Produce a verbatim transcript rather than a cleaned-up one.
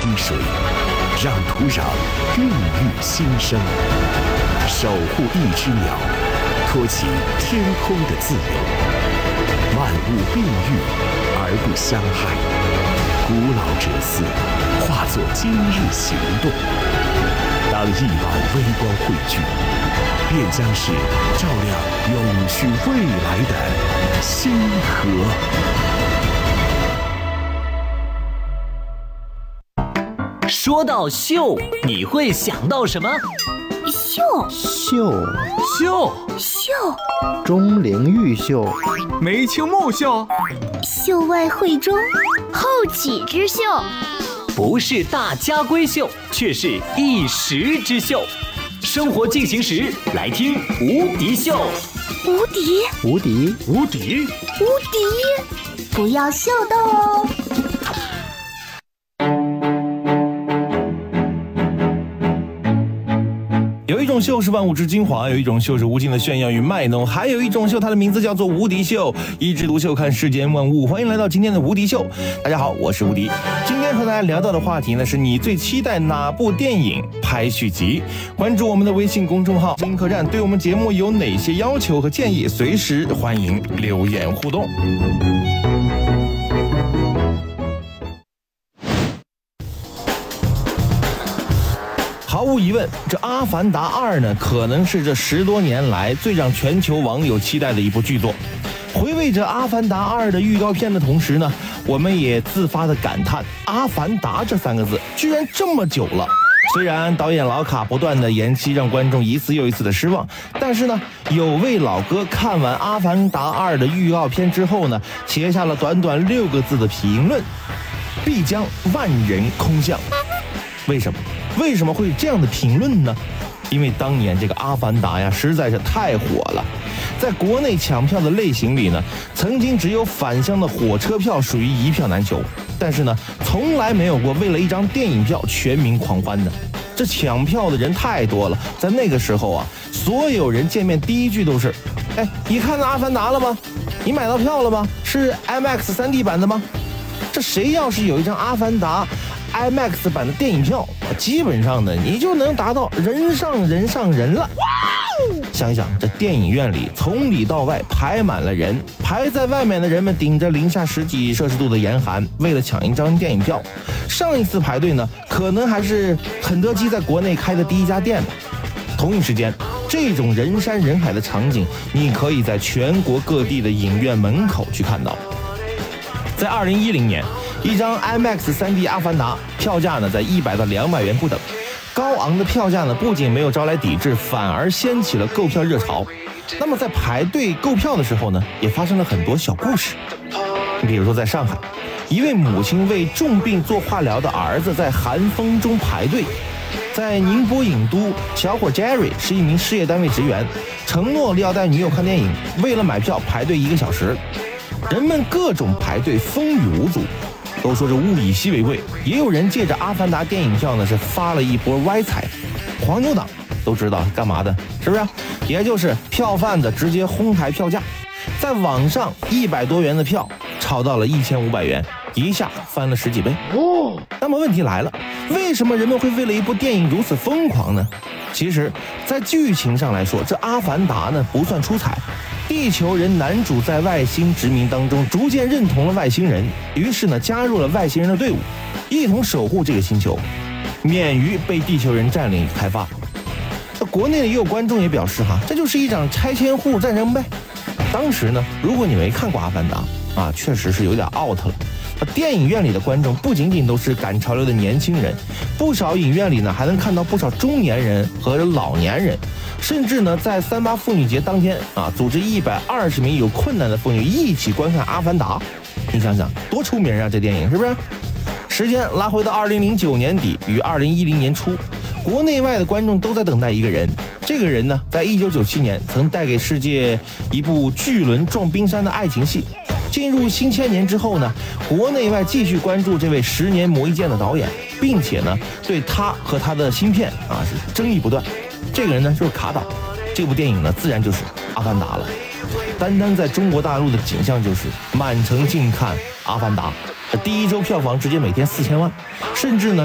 滴水，让土壤孕育新生，守护一只鸟，托起天空的自由。万物并育而不相害，古老哲思化作今日行动。当亿万微光汇聚，便将是照亮永续未来的星河。 说到秀，你会想到什么？ 秀秀秀秀钟灵毓秀， 梅清木秀， 秀外慧中，后起之秀。 不是大家闺秀，却是一时之秀。生活进行时，来听无敌秀。 无敌无敌无敌无敌，不要秀逗哦。 有一种秀是万物之精华，有一种秀是无尽的炫耀与卖弄，还有一种秀，它的名字叫做无敌秀。一枝独秀，看世间万物。欢迎来到今天的无敌秀。大家好，我是无敌。今天和大家聊到的话题呢，是你最期待哪部电影拍续集？关注我们的微信公众号“金客栈”，对我们节目有哪些要求和建议，随时欢迎留言互动。毫无疑问，这《阿凡达二》呢，可能是这十多年来最让全球网友期待的一部巨作。回味着《阿凡达二》的预告片的同时呢，我们也自发的感叹“阿凡达”这三个字居然这么久了。虽然导演老卡不断的延期，让观众一次又一次的失望，但是呢，有位老哥看完《阿凡达二》的预告片之后呢，写下了短短六个字的评论：必将万人空巷。为什么？为什么会有这样的评论呢？因为当年这个《阿凡达》呀，实在是太火了。在国内抢票的类型里呢，曾经只有返乡的火车票属于一票难求，但是呢，从来没有过为了一张电影票全民狂欢的。这抢票的人太多了，在那个时候啊，所有人见面第一句都是：哎，你看到《阿凡达》了吗？你买到票了吗？是 I M A X 三 D 版的吗？这谁要是有一张《阿凡达》I M A X 版的电影票，基本上呢，你就能达到人上人上人了。想想这电影院里从里到外排满了人，排在外面的人们顶着零下十几摄氏度的严寒，为了抢一张电影票。上一次排队呢，可能还是肯德基在国内开的第一家店吧。同一时间，这种人山人海的场景，你可以在全国各地的影院门口去看到。在二零一零年，一张 I M A X 三 D 阿凡达票价呢在一百到两百元不等。高昂的票价呢，不仅没有招来抵制，反而掀起了购票热潮。那么在排队购票的时候呢，也发生了很多小故事。比如说在上海，一位母亲为重病做化疗的儿子在寒风中排队。在宁波影都，小伙 Jerry 是一名事业单位职员，承诺要带女友看电影，为了买票排队一个小时。人们各种排队，风雨无阻。都说这物以稀为贵，也有人借着《阿凡达》电影票呢是发了一波歪财。黄牛党都知道干嘛的，是不是？也就是票贩子直接哄抬票价，在网上一百多元的票炒到了一千五百元，一下翻了十几倍。哦，那么问题来了，为什么人们会为了一部电影如此疯狂呢？其实，在剧情上来说，这《阿凡达》呢不算出彩。地球人男主在外星殖民当中逐渐认同了外星人，于是呢加入了外星人的队伍，一同守护这个星球，免于被地球人占领与开发。这国内的也有观众也表示哈，这就是一场拆迁户战争呗。当时呢，如果你没看过《阿凡达》啊，确实是有点 out 了。电影院里的观众不仅仅都是赶潮流的年轻人，不少影院里呢还能看到不少中年人和老年人，甚至呢在三八妇女节当天啊，组织一百二十名有困难的妇女一起观看《阿凡达》。你想想多出名啊，这电影是不是？时间拉回到二零零九年底与二零一零年初，国内外的观众都在等待一个人。这个人呢，在一九九七年曾带给世界一部巨轮撞冰山的爱情戏。进入新千年之后呢，国内外继续关注这位十年磨一剑的导演，并且呢，对他和他的新片啊是争议不断。这个人呢就是卡导，这部电影呢自然就是《阿凡达》了。单单在中国大陆的景象就是满城尽看《阿凡达》，第一周票房直接每天四千万，甚至呢。